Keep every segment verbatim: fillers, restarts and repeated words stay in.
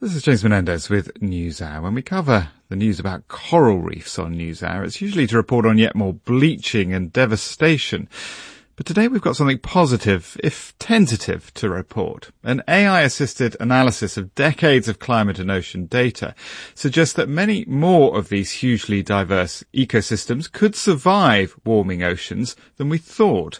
This is James Menendez with NewsHour. When we cover the news about coral reefs on NewsHour, it's usually to report on yet more bleaching and devastation. But today we've got something positive, if tentative, to report. An A I-assisted analysis of decades of climate and ocean data suggests that many more of these hugely diverse ecosystems could survive warming oceans than we thought.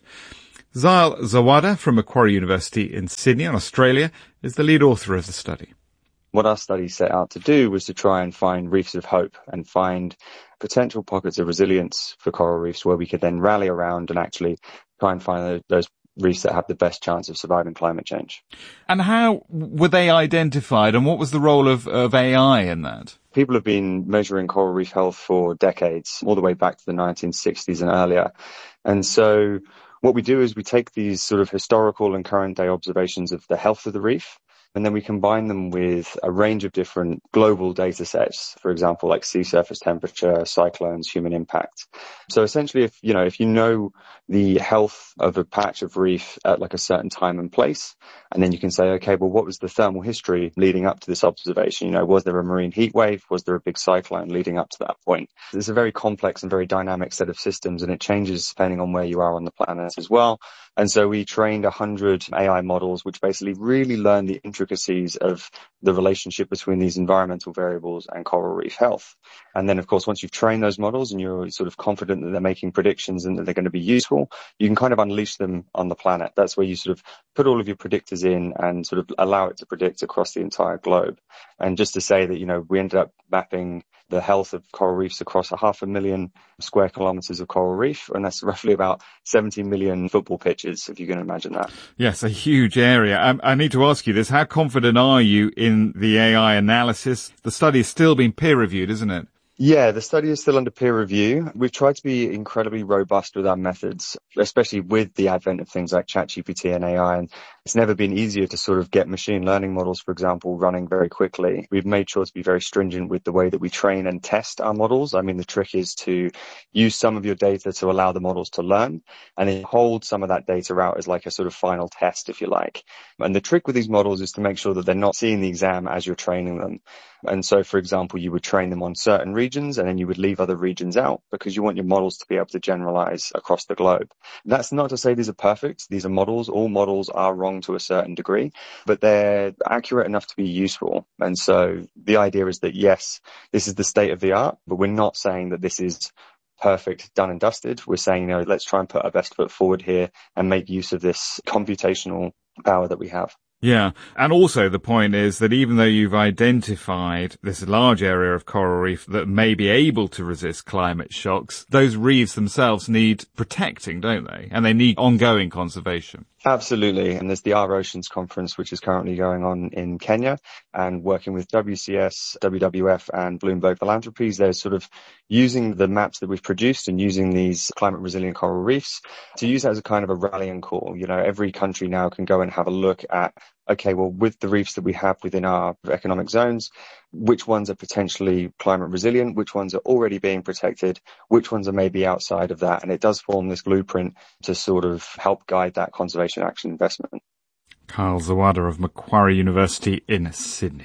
Zail Zawada from Macquarie University in Sydney, in Australia, is the lead author of the study. What our study set out to do was to try and find reefs of hope and find potential pockets of resilience for coral reefs where we could then rally around and actually try and find those reefs that have the best chance of surviving climate change. And how were they identified, and what was the role of, of A I in that? People have been measuring coral reef health for decades, all the way back to the nineteen sixties and earlier. And so what we do is we take these sort of historical and current day observations of the health of the reef, and then we combine them with a range of different global data sets, for example, like sea surface temperature, cyclones, human impact. So essentially, if you know, if you know the health of a patch of reef at like a certain time and place, and then you can say, okay, well, what was the thermal history leading up to this observation? You know, was there a marine heat wave? Was there a big cyclone leading up to that point? It's a very complex and very dynamic set of systems, and it changes depending on where you are on the planet as well. And so we trained one hundred A I models, which basically really learn the intricacies of the relationship between these environmental variables and coral reef health. And then, of course, once you've trained those models and you're sort of confident that they're making predictions and that they're going to be useful, you can kind of unleash them on the planet. That's where you sort of put all of your predictors in and sort of allow it to predict across the entire globe. And just to say that, you know, we ended up mapping the health of coral reefs across a half a million square kilometers of coral reef, and that's roughly about seventy million football pitches, if you can imagine that. Yes, a huge area. I, I need to ask you this. How confident are you in the A I analysis? The study is still being peer-reviewed, isn't it? Yeah, the study is still under peer review. We've tried to be incredibly robust with our methods, especially with the advent of things like ChatGPT and A I. And it's never been easier to sort of get machine learning models, for example, running very quickly. We've made sure to be very stringent with the way that we train and test our models. I mean, the trick is to use some of your data to allow the models to learn, and then hold some of that data out as like a sort of final test, if you like. And the trick with these models is to make sure that they're not seeing the exam as you're training them. And so, for example, you would train them on certain regions and then you would leave other regions out because you want your models to be able to generalize across the globe. That's not to say these are perfect. These are models. All models are wrong to a certain degree, but they're accurate enough to be useful. And so the idea is that, yes, this is the state of the art, but we're not saying that this is perfect, done and dusted. We're saying, you know, let's try and put our best foot forward here and make use of this computational power that we have. Yeah. And also the point is that even though you've identified this large area of coral reef that may be able to resist climate shocks, those reefs themselves need protecting, don't they? And they need ongoing conservation. Absolutely. And there's the Our Oceans conference, which is currently going on in Kenya, and working with W C S, W W F and Bloomberg Philanthropies. They're sort of using the maps that we've produced and using these climate resilient coral reefs to use that as a kind of a rallying call. You know, every country now can go and have a look at, okay, well, with the reefs that we have within our economic zones, which ones are potentially climate resilient, which ones are already being protected, which ones are maybe outside of that. And it does form this blueprint to sort of help guide that conservation action investment. Zail Zawada of Macquarie University in Sydney.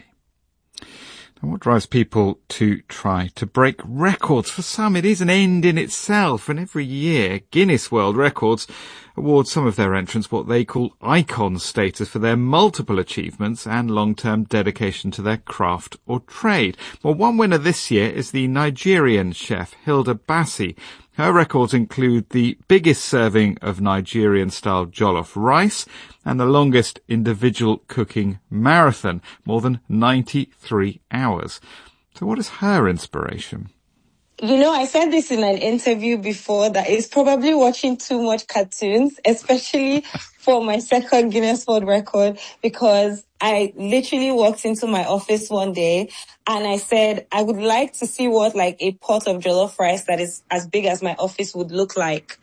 Now, what drives people to try to break records? For some, it is an end in itself, and every year Guinness World Records awards some of their entrants what they call icon status for their multiple achievements and long-term dedication to their craft or trade. Well, one winner this year is the Nigerian chef Hilda Bassi. Her records include the biggest serving of Nigerian-style jollof rice and the longest individual cooking marathon, more than ninety-three hours. So what is her inspiration? You know, I said this in an interview before that it's probably watching too much cartoons, especially for my second Guinness World Record, because I literally walked into my office one day and I said, I would like to see what like a pot of jollof rice that is as big as my office would look like.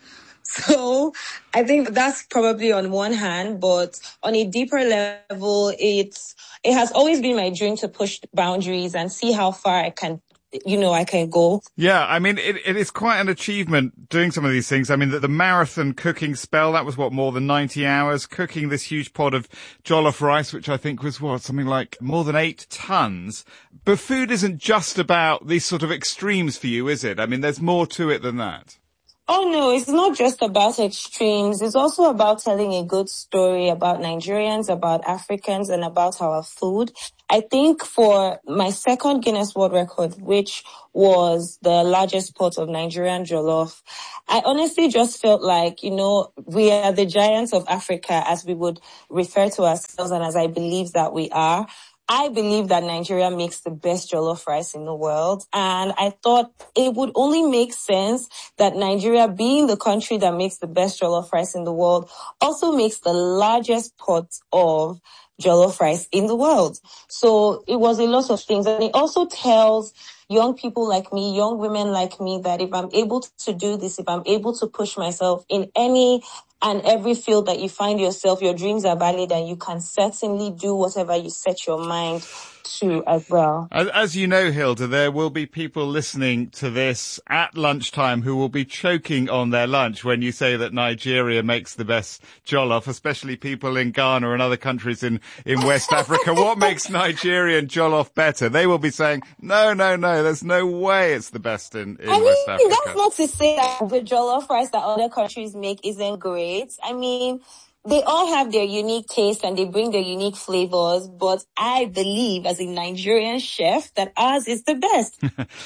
So I think that's probably on one hand, but on a deeper level, it's, it has always been my dream to push boundaries and see how far I can you know, I can go. Yeah, I mean, it, it is quite an achievement doing some of these things. I mean, the, the marathon cooking spell, that was what, more than ninety hours, cooking this huge pot of jollof rice, which I think was what, something like more than eight tons. But food isn't just about these sort of extremes for you, is it? I mean, there's more to it than that. Oh, no, it's not just about extremes. It's also about telling a good story about Nigerians, about Africans, and about our food. I think for my second Guinness World Record, which was the largest pot of Nigerian jollof, I honestly just felt like, you know, we are the giants of Africa, as we would refer to ourselves and as I believe that we are. I believe that Nigeria makes the best jollof rice in the world, and I thought it would only make sense that Nigeria, being the country that makes the best jollof rice in the world, also makes the largest pot of jollof rice in the world. So it was a lot of things, and it also tells young people like me, young women like me, that if I'm able to do this, if I'm able to push myself in any and every field that you find yourself, your dreams are valid, and you can certainly do whatever you set your mind to as well. As, as you know, Hilda, there will be people listening to this at lunchtime who will be choking on their lunch when you say that Nigeria makes the best jollof, especially people in Ghana and other countries in, in West Africa. What makes Nigerian jollof better? They will be saying, no, no, no, there's no way it's the best in, in I mean, West Africa. That's not to say that the jollof rice that other countries make isn't great. I mean, they all have their unique taste and they bring their unique flavors, but I believe as a Nigerian chef that ours is the best.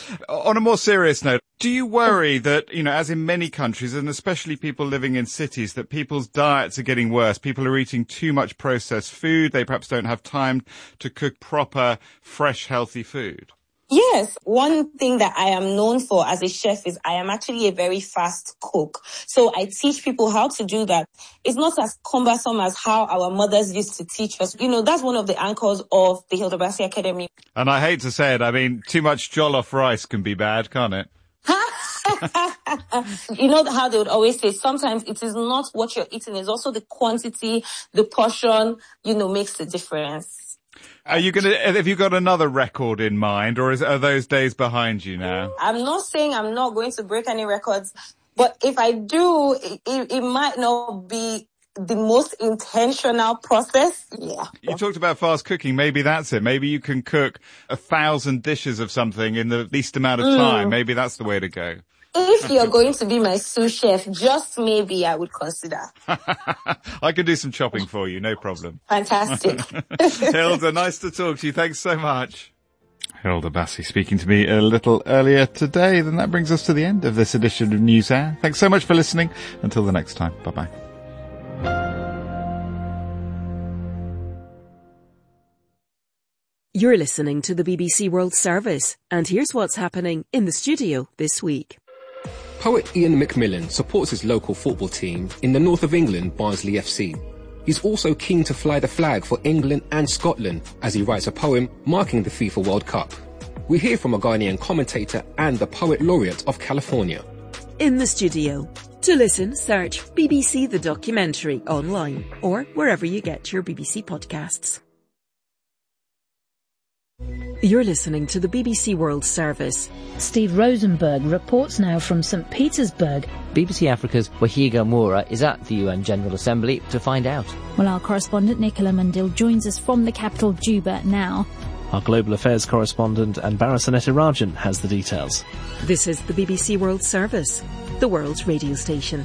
On a more serious note, do you worry that, you know, as in many countries, and especially people living in cities, that people's diets are getting worse? People are eating too much processed food. They perhaps don't have time to cook proper, fresh, healthy food. Yes. One thing that I am known for as a chef is I am actually a very fast cook. So I teach people how to do that. It's not as cumbersome as how our mothers used to teach us. You know, that's one of the anchors of the Hilda Baci Academy. And I hate to say it, I mean, too much jollof rice can be bad, can't it? You know how they would always say, sometimes it is not what you're eating, it's also the quantity, the portion, you know, makes the difference. Are you gonna, have you got another record in mind, or is, are those days behind you now? I'm not saying I'm not going to break any records, but if I do, it, it, it might not be the most intentional process. Yeah. You talked about fast cooking. Maybe that's it. Maybe you can cook a thousand dishes of something in the least amount of time. Mm. Maybe that's the way to go. If you're going to be my sous chef, just maybe I would consider. I can do some chopping for you, no problem. Fantastic. Hilda, nice to talk to you. Thanks so much. Hilda Baci speaking to me a little earlier today. Then that brings us to the end of this edition of NewsHour. Thanks so much for listening. Until the next time. Bye-bye. You're listening to the B B C World Service, and here's what's happening in the studio this week. Poet Ian McMillan supports his local football team in the north of England, Barnsley F C. He's also keen to fly the flag for England and Scotland as he writes a poem marking the FIFA World Cup. We hear from a Ghanaian commentator and the Poet Laureate of California. In the studio. To listen, search B B C The Documentary online or wherever you get your B B C podcasts. You're listening to the B B C World Service. Steve Rosenberg reports now from Saint Petersburg. B B C Africa's Wahiga Moura is at the U N General Assembly to find out. Well, our correspondent Nicola Mandil joins us from the capital Juba now. Our global affairs correspondent Anbara Sanetirajan has the details. This is the B B C World Service, the world's radio station.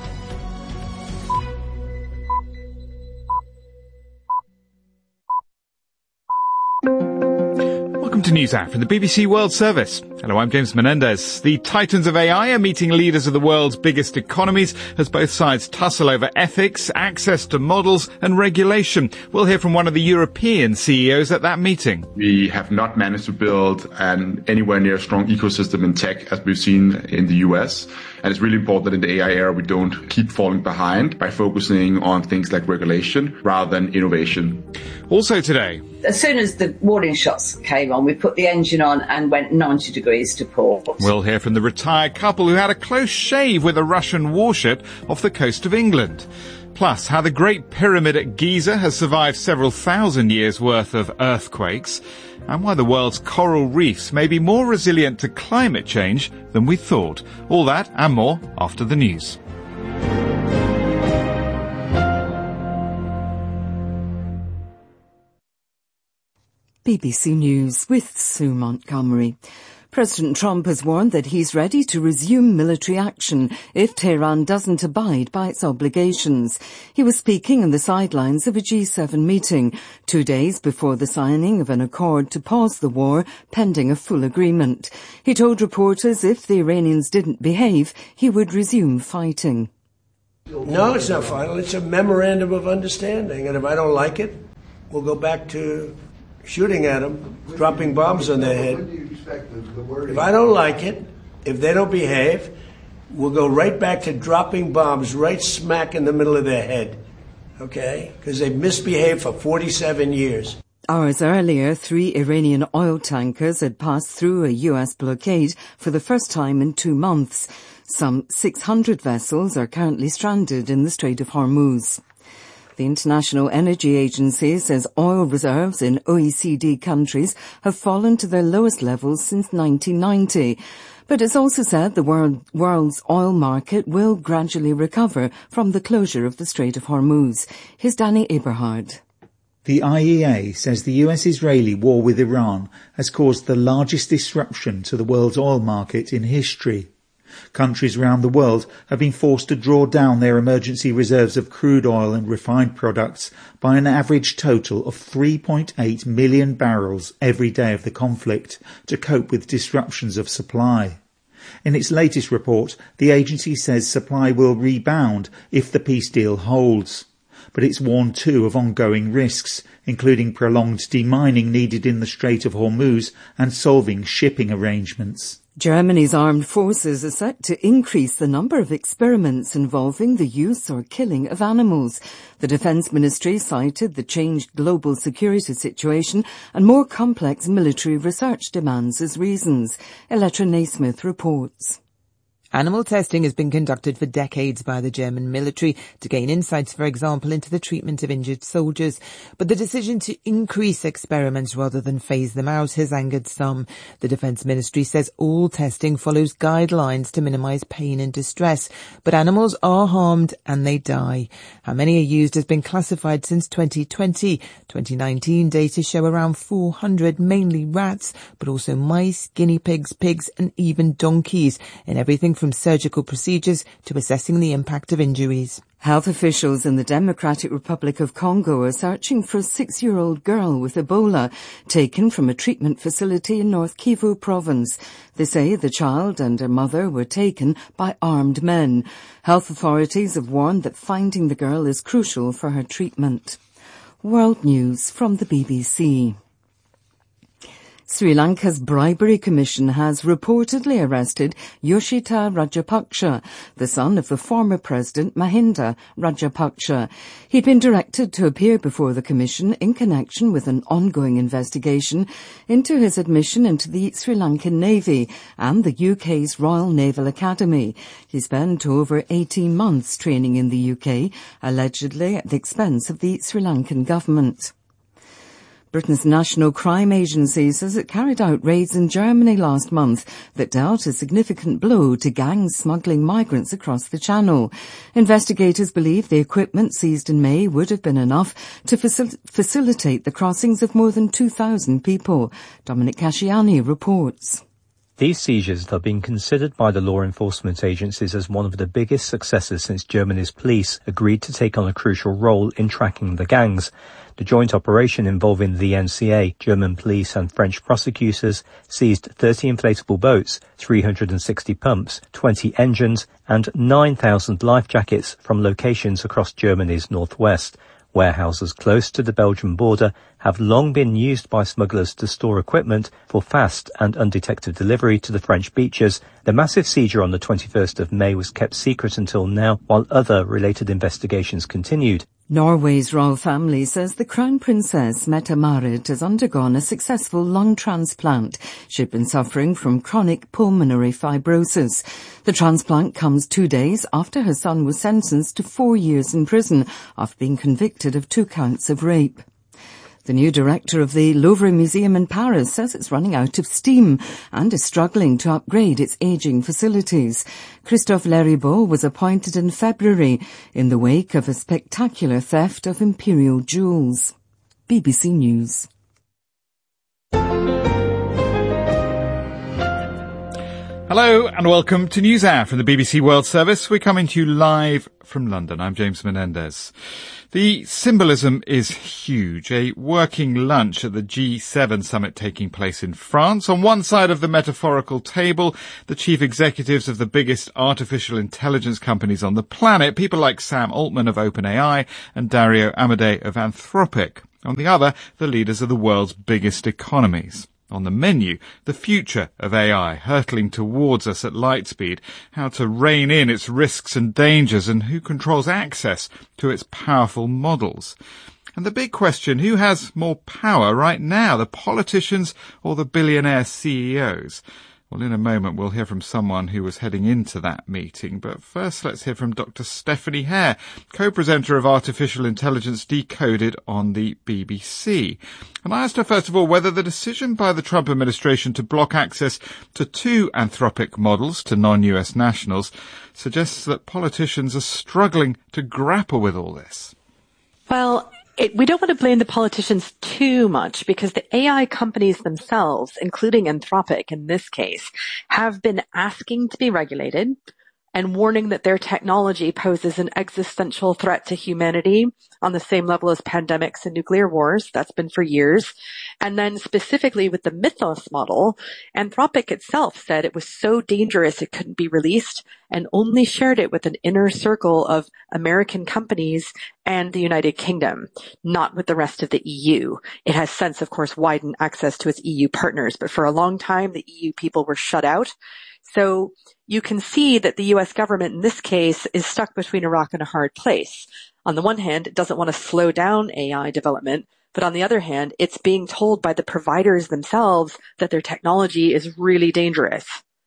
Welcome to NewsHour from the B B C World Service. Hello, I'm James Menendez. The titans of A I are meeting leaders of the world's biggest economies as both sides tussle over ethics, access to models and regulation. We'll hear from one of the European C E Os at that meeting. We have not managed to build an anywhere near strong ecosystem in tech as we've seen in the U S. And it's really important that in the A I era we don't keep falling behind by focusing on things like regulation rather than innovation. Also today, as soon as the warning shots came on, we put the engine on and went ninety degrees to port. We'll hear from the retired couple who had a close shave with a Russian warship off the coast of England. Plus, how the Great Pyramid at Giza has survived several thousand years' worth of earthquakes, and why the world's coral reefs may be more resilient to climate change than we thought. All that and more after the news. B B C News with Sue Montgomery. President Trump has warned that he's ready to resume military action if Tehran doesn't abide by its obligations. He was speaking on the sidelines of a G seven meeting, two days before the signing of an accord to pause the war pending a full agreement. He told reporters if the Iranians didn't behave, he would resume fighting. No, it's not final. It's a memorandum of understanding. And if I don't like it, we'll go back to shooting at them, dropping bombs on their head. If I don't like it, if they don't behave, we'll go right back to dropping bombs right smack in the middle of their head. Okay? Because they've misbehaved for forty-seven years. Hours earlier, three Iranian oil tankers had passed through a U S blockade for the first time in two months. Some six hundred vessels are currently stranded in the Strait of Hormuz. The International Energy Agency says oil reserves in O E C D countries have fallen to their lowest levels since nineteen ninety. But it's also said the world, world's oil market will gradually recover from the closure of the Strait of Hormuz. Here's Danny Eberhard. The I E A says the U S-Israeli war with Iran has caused the largest disruption to the world's oil market in history. Countries around the world have been forced to draw down their emergency reserves of crude oil and refined products by an average total of three point eight million barrels every day of the conflict to cope with disruptions of supply. In its latest report, the agency says supply will rebound if the peace deal holds. But it's warned too of ongoing risks, including prolonged demining needed in the Strait of Hormuz and solving shipping arrangements. Germany's armed forces are set to increase the number of experiments involving the use or killing of animals. The Defence Ministry cited the changed global security situation and more complex military research demands as reasons. Electra Naismith reports. Animal testing has been conducted for decades by the German military to gain insights, for example, into the treatment of injured soldiers. But the decision to increase experiments rather than phase them out has angered some. The Defence Ministry says all testing follows guidelines to minimise pain and distress. But animals are harmed and they die. How many are used has been classified since twenty twenty. twenty nineteen data show around four hundred, mainly rats, but also mice, guinea pigs, pigs and even donkeys, in everything from surgical procedures to assessing the impact of injuries. Health officials in the Democratic Republic of Congo are searching for a six-year-old girl with Ebola taken from a treatment facility in North Kivu province. They say the child and her mother were taken by armed men. Health authorities have warned that finding the girl is crucial for her treatment. World News from the B B C. Sri Lanka's Bribery Commission has reportedly arrested Yoshita Rajapaksa, the son of the former President Mahinda Rajapaksa. He'd been directed to appear before the Commission in connection with an ongoing investigation into his admission into the Sri Lankan Navy and the U K's Royal Naval Academy. He spent over eighteen months training in the U K, allegedly at the expense of the Sri Lankan government. Britain's National Crime Agency says it carried out raids in Germany last month that dealt a significant blow to gangs smuggling migrants across the Channel. Investigators believe the equipment seized in May would have been enough to facil- facilitate the crossings of more than two thousand people. Dominic Casciani reports. These seizures have been considered by the law enforcement agencies as one of the biggest successes since Germany's police agreed to take on a crucial role in tracking the gangs. The joint operation involving the N C A, German police and French prosecutors seized thirty inflatable boats, three hundred sixty pumps, twenty engines and nine thousand life jackets from locations across Germany's northwest. Warehouses close to the Belgian border have long been used by smugglers to store equipment for fast and undetected delivery to the French beaches. The massive seizure on the twenty-first of May was kept secret until now, while other related investigations continued. Norway's royal family says the Crown Princess Mette-Marit has undergone a successful lung transplant. She'd been suffering from chronic pulmonary fibrosis. The transplant comes two days after her son was sentenced to four years in prison after being convicted of two counts of rape. The new director of the Louvre Museum in Paris says it's running out of steam and is struggling to upgrade its ageing facilities. Christophe Leribaud was appointed in February in the wake of a spectacular theft of imperial jewels. B B C News. Hello and welcome to NewsHour from the B B C World Service. We're coming to you live from London. I'm James Menendez. The symbolism is huge. A working lunch at the G seven summit taking place in France. On one side of the metaphorical table, the chief executives of the biggest artificial intelligence companies on the planet, people like Sam Altman of OpenAI and Dario Amodei of Anthropic. On the other, the leaders of the world's biggest economies. On the menu, the future of A I hurtling towards us at light speed, how to rein in its risks and dangers, and who controls access to its powerful models. And the big question, who has more power right now, the politicians or the billionaire C E Os? Well, in a moment we'll hear from someone who was heading into that meeting, but first let's hear from Doctor Stephanie Hare, co-presenter of Artificial Intelligence Decoded on the B B C. And I asked her first of all whether the decision by the Trump administration to block access to two Anthropic models to non-U S nationals suggests that politicians are struggling to grapple with all this. Well, It, we don't want to blame the politicians too much because the A I companies themselves, including Anthropic in this case, have been asking to be regulated and warning that their technology poses an existential threat to humanity on the same level as pandemics and nuclear wars. That's been for years. And then specifically with the Mythos model, Anthropic itself said it was so dangerous it couldn't be released and only shared it with an inner circle of American companies and the United Kingdom, not with the rest of the E U. It has since, of course, widened access to its E U partners, but for a long time, the E U people were shut out. So you can see that the U S government in this case is stuck between a rock and a hard place. On the one hand, it doesn't want to slow down A I development, but on the other hand, it's being told by the providers themselves that their technology is really dangerous.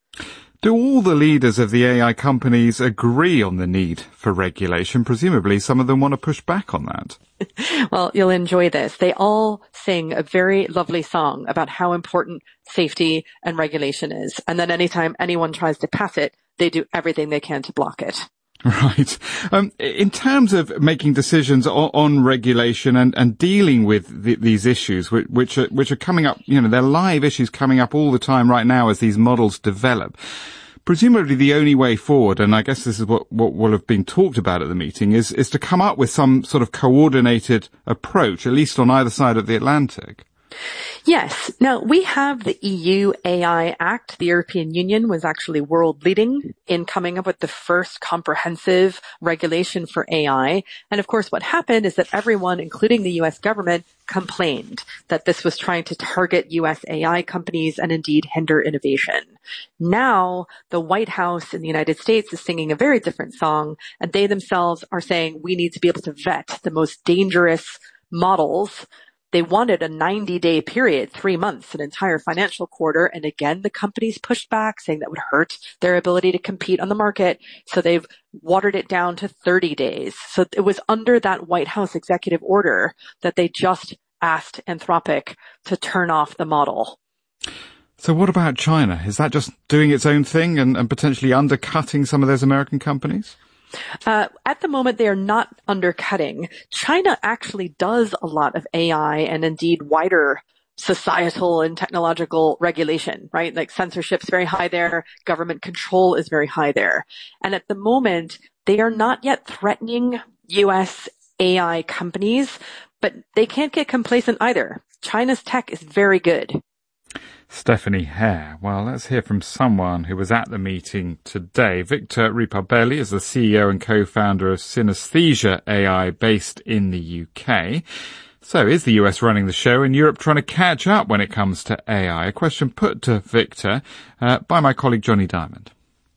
Do all the leaders of the A I companies agree on the need for regulation? Presumably some of them want to push back on that. Well, you'll enjoy this. They all sing a very lovely song about how important safety and regulation is. And then anytime anyone tries to pass it, they do everything they can to block it. Right. Um, in terms of making decisions on, on regulation and, and dealing with the, these issues, which, which are, which are coming up, you know, they're live issues coming up all the time right now as these models develop. Presumably the only way forward, and I guess this is what, what will have been talked about at the meeting, is, is to come up with some sort of coordinated approach, at least on either side of the Atlantic. Yes. Now, we have the E U A I Act. The European Union was actually world leading in coming up with the first comprehensive regulation for A I. And of course, what happened is that everyone, including the U S government, complained that this was trying to target U S A I companies and indeed hinder innovation. Now, the White House in the United States is singing a very different song, and they themselves are saying we need to be able to vet the most dangerous models. They wanted a ninety-day period, three months, an entire financial quarter. And again, the companies pushed back, saying that would hurt their ability to compete on the market. So they've watered it down to thirty days. So it was under that White House executive order that they just asked Anthropic to turn off the model. So what about China? Is that just doing its own thing and, and potentially undercutting some of those American companies? Uh, at the moment, they are not undercutting. China actually does a lot of A I and indeed wider societal and technological regulation, right? Like censorship's very high there. Government control is very high there. And at the moment, they are not yet threatening U S A I companies, but they can't get complacent either. China's tech is very good. Stephanie Hare. Well, let's hear from someone who was at the meeting today. Victor Riparbelli is the C E O and co-founder of Synesthesia A I based in the U K. So is the U S running the show and Europe trying to catch up when it comes to A I? A question put to Victor uh, by my colleague Johnny Diamond.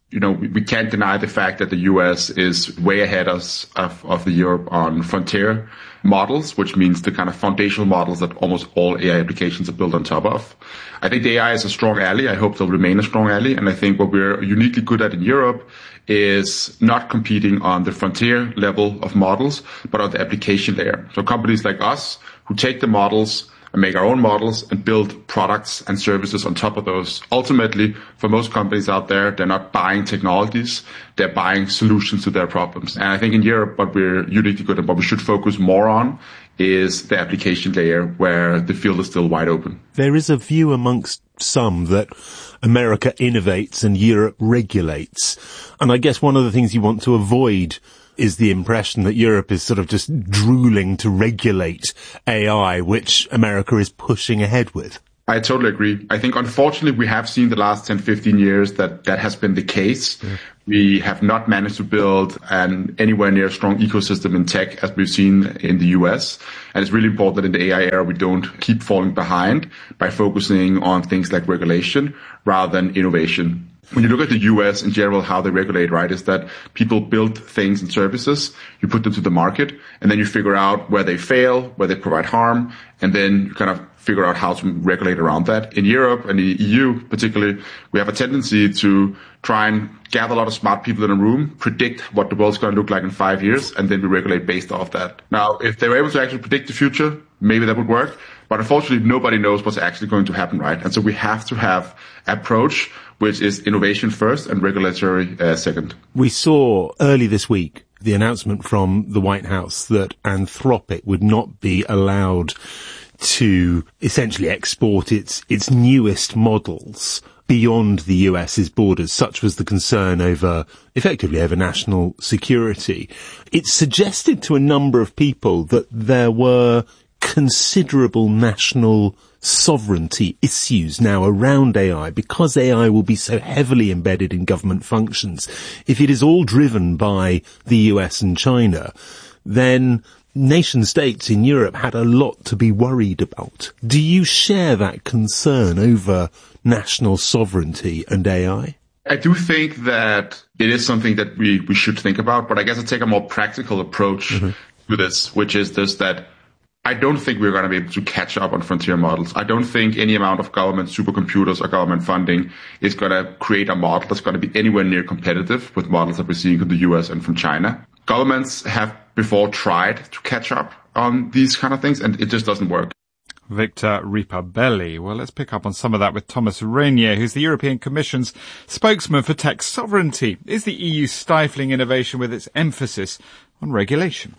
you know, we, we can't deny the fact that the U S is way ahead of, of, of the Europe on frontier models, which means the kind of foundational models that almost all A I applications are built on top of. I think the A I is a strong ally. I hope they'll remain a strong ally. And I think what we're uniquely good at in Europe is not competing on the frontier level of models, but on the application layer. So companies like us who take the models and make our own models and build products and services on top of those. Ultimately, for most companies out there, they're not buying technologies, they're buying solutions to their problems. And I think in Europe, what we're uniquely good at, what we should focus more on is the application layer where the field is still wide open. There is a view amongst some that America innovates and Europe regulates. And I guess one of the things you want to avoid is the impression that Europe is sort of just drooling to regulate A I, which America is pushing ahead with. I totally agree. I think, unfortunately, we have seen the last ten, fifteen years that that has been the case. Yeah. We have not managed to build an anywhere near strong ecosystem in tech as we've seen in the U S. And it's really important that in the A I era, we don't keep falling behind by focusing on things like regulation rather than innovation. When you look at the U S in general, how they regulate, right, is that people build things and services, you put them to the market, and then you figure out where they fail, where they provide harm, and then you kind of figure out how to regulate around that. In Europe and the E U particularly, we have a tendency to try and gather a lot of smart people in a room, predict what the world's going to look like in five years, and then we regulate based off that. Now, if they were able to actually predict the future, maybe that would work. But unfortunately, nobody knows what's actually going to happen, right? And so we have to have an approach which is innovation first and regulatory uh, second. We saw early this week the announcement from the White House that Anthropic would not be allowed to essentially export its its newest models beyond the US's borders. Such was the concern over, effectively over national security. It suggested to a number of people that there were considerable national sovereignty issues now around A I, because A I will be so heavily embedded in government functions. If it is all driven by the U S and China, then nation states in Europe had a lot to be worried about. Do you share that concern over national sovereignty and A I? I do think that it is something that we, we should think about, but I guess I take a more practical approach mm-hmm. to this, which is this, that I don't think we're going to be able to catch up on frontier models. I don't think any amount of government supercomputers or government funding is going to create a model that's going to be anywhere near competitive with models that we're seeing from the U S and from China. Governments have before tried to catch up on these kind of things, and it just doesn't work. Victor Ripabelli. Well, let's pick up on some of that with Thomas Reynier, who's the European Commission's spokesman for tech sovereignty. Is the E U stifling innovation with its emphasis on regulation?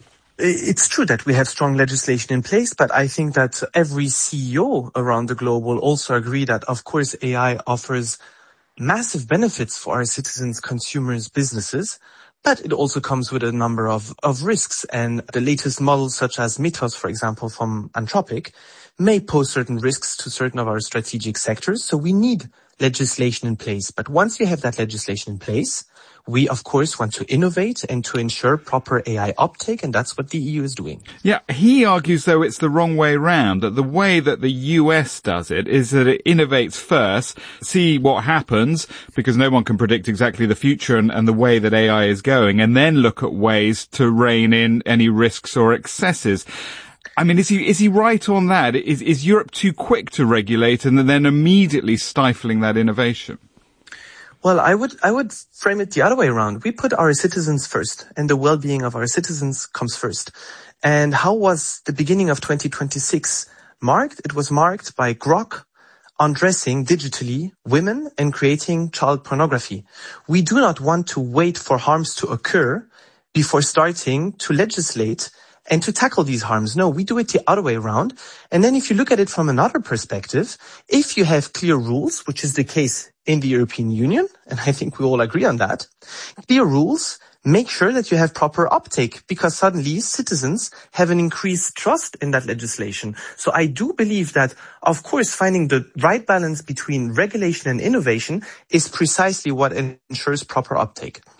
It's true that we have strong legislation in place, but I think that every C E O around the globe will also agree that, of course, A I offers massive benefits for our citizens, consumers, businesses, but it also comes with a number of, of risks. And the latest models, such as Mythos, for example, from Anthropic, may pose certain risks to certain of our strategic sectors. So we need legislation in place. But once you have that legislation in place, we, of course, want to innovate and to ensure proper A I uptake, and that's what the E U is doing. Yeah, he argues, though, it's the wrong way round, that the way that the U S does it is that it innovates first, see what happens, because no one can predict exactly the future and, and the way that A I is going, and then look at ways to rein in any risks or excesses. I mean, is he is he right on that? Is is Europe too quick to regulate and then immediately stifling that innovation? Well, I would I would frame it the other way around. We put our citizens first, and the well-being of our citizens comes first. And how was the beginning of twenty twenty-six marked? It was marked by Grok undressing digitally women and creating child pornography. We do not want to wait for harms to occur before starting to legislate and to tackle these harms. No, we do it the other way around. And then if you look at it from another perspective, if you have clear rules, which is the case in the European Union, and I think we all agree on that, clear rules make sure that you have proper uptake, because suddenly citizens have an increased trust in that legislation. So I do believe that, of course, finding the right balance between regulation and innovation is precisely what ensures proper uptake.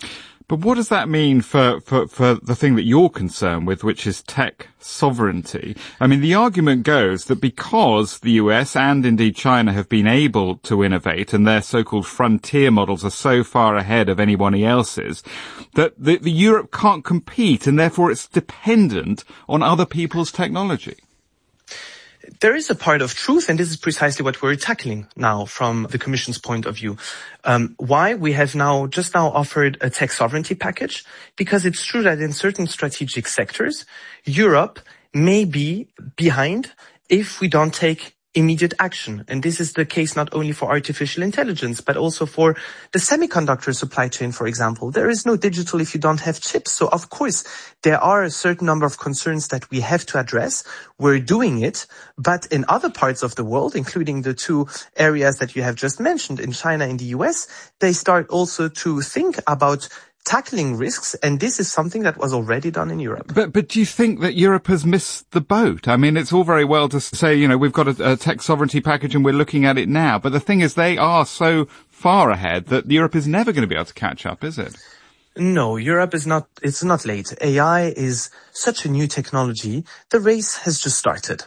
But what does that mean for, for, for the thing that you're concerned with, which is tech sovereignty? I mean, the argument goes that because the U S and indeed China have been able to innovate and their so-called frontier models are so far ahead of anyone else's, that the, the Europe can't compete and therefore it's dependent on other people's technology. There is a part of truth, and this is precisely what we're tackling now from the Commission's point of view. Um, why we have now just now offered a tech sovereignty package? Because it's true that in certain strategic sectors, Europe may be behind if we don't take immediate action. And this is the case not only for artificial intelligence, but also for the semiconductor supply chain, for example. There is no digital if you don't have chips. So, of course, there are a certain number of concerns that we have to address. We're doing it. But in other parts of the world, including the two areas that you have just mentioned, in China and the U S, they start also to think about tackling risks, and this is something that was already done in Europe. But but do you think that Europe has missed the boat? I mean, it's all very well to say, you know, we've got a, a tech sovereignty package and we're looking at it now, but the thing is they are so far ahead that Europe is never going to be able to catch up, is it? No, Europe is not, it's not late. A I is such a new technology. The race has just started.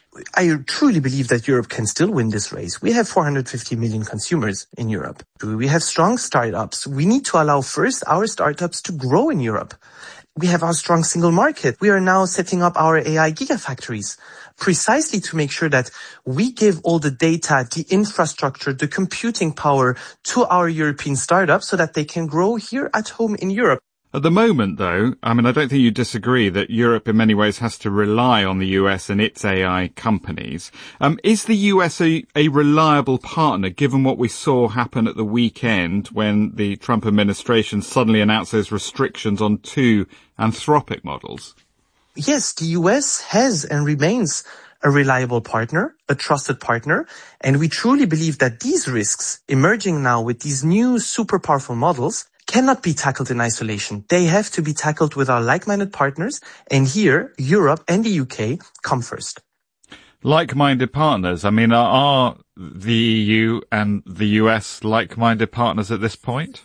I truly believe that Europe can still win this race. We have four hundred fifty million consumers in Europe. We have strong startups. We need to allow first our startups to grow in Europe. We have our strong single market. We are now setting up our A I gigafactories precisely to make sure that we give all the data, the infrastructure, the computing power to our European startups so that they can grow here at home in Europe. At the moment, though, I mean, I don't think you disagree that Europe in many ways has to rely on the U S and its A I companies. Um, is the U S a, a reliable partner, given what we saw happen at the weekend when the Trump administration suddenly announced those restrictions on two Anthropic models? Yes, the U S has and remains a reliable partner, a trusted partner, and we truly believe that these risks emerging now with these new super powerful models cannot be tackled in isolation. They have to be tackled with our like-minded partners, and here, Europe and the U K come first. Like-minded partners? I mean, are, are the E U and the U S like-minded partners at this point?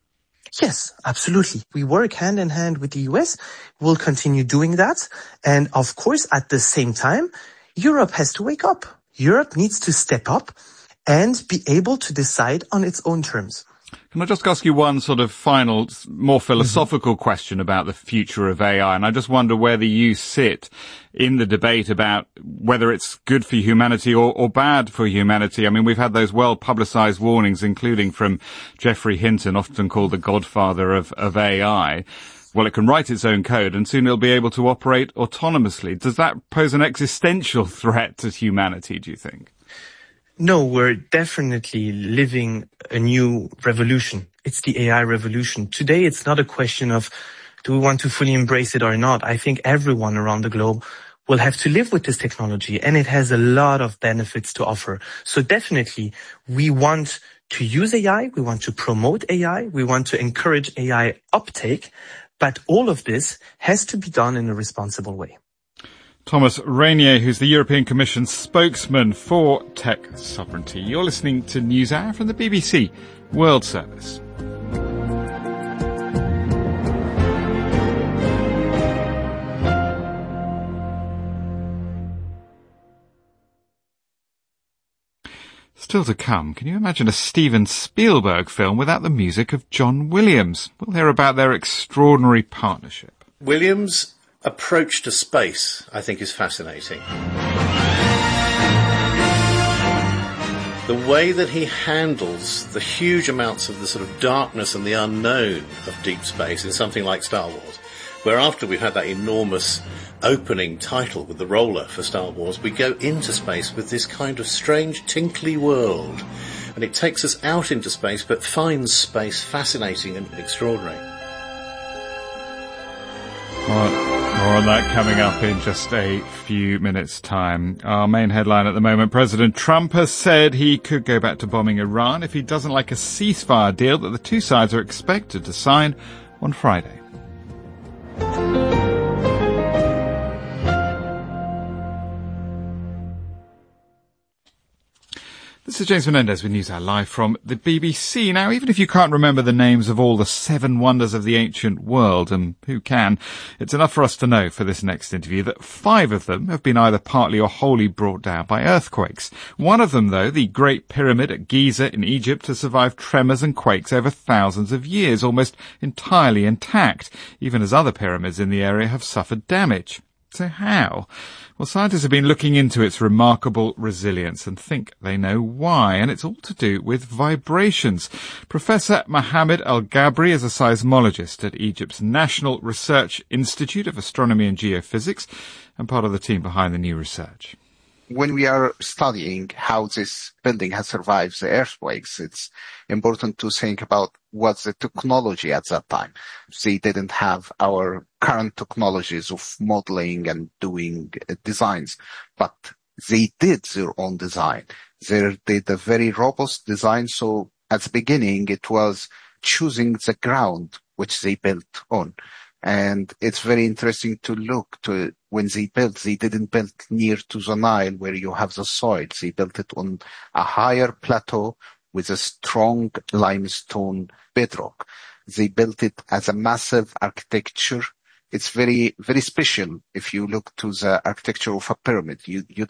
Yes, absolutely. We work hand in hand with the U S. We'll continue doing that. And of course, at the same time, Europe has to wake up. Europe needs to step up and be able to decide on its own terms. Can I just ask you one sort of final, more philosophical mm-hmm. question about the future of A I? And I just wonder whether you sit in the debate about whether it's good for humanity or, or bad for humanity. I mean, we've had those well-publicized warnings, including from Geoffrey Hinton, often called the godfather of, of A I. Well, it can write its own code and soon it'll be able to operate autonomously. Does that pose an existential threat to humanity, do you think? No, we're definitely living a new revolution. It's the A I revolution. Today, it's not a question of do we want to fully embrace it or not. I think everyone around the globe will have to live with this technology, and it has a lot of benefits to offer. So definitely, we want to use A I, we want to promote A I, we want to encourage A I uptake, but all of this has to be done in a responsible way. Thomas Reynier, who's the European Commission spokesman for tech sovereignty. You're listening to NewsHour from the B B C World Service. Still to come, can you imagine a Steven Spielberg film without the music of John Williams? We'll hear about their extraordinary partnership. Williams' approach to space, I think, is fascinating. The way that he handles the huge amounts of the sort of darkness and the unknown of deep space in something like Star Wars, where after we've had that enormous opening title with the roller for Star Wars, we go into space with this kind of strange tinkly world, and it takes us out into space but finds space fascinating and extraordinary. Well, more on that coming up in just a few minutes' time. Our main headline at the moment, President Trump has said he could go back to bombing Iran if he doesn't like a ceasefire deal that the two sides are expected to sign on Friday. This is James Menendez with NewsHour Live from the B B C. Now, even if you can't remember the names of all the seven wonders of the ancient world, and who can, it's enough for us to know for this next interview that five of them have been either partly or wholly brought down by earthquakes. One of them, though, the Great Pyramid at Giza in Egypt, has survived tremors and quakes over thousands of years, almost entirely intact, even as other pyramids in the area have suffered damage. So how? Well, scientists have been looking into its remarkable resilience and think they know why, and it's all to do with vibrations. Professor Mohammed Al-Gabri is a seismologist at Egypt's National Research Institute of Astronomy and Geophysics and part of the team behind the new research. When we are studying how this building has survived the earthquakes, it's important to think about what's the technology at that time. They didn't have our current technologies of modeling and doing uh, designs, but they did their own design. They did a very robust design. So at the beginning, it was choosing the ground which they built on. And it's very interesting to look to when they built, they didn't build near to the Nile where you have the soil. They built it on a higher plateau with a strong limestone bedrock. They built it as a massive architecture. It's very, very special if you look to the architecture of a pyramid. You, you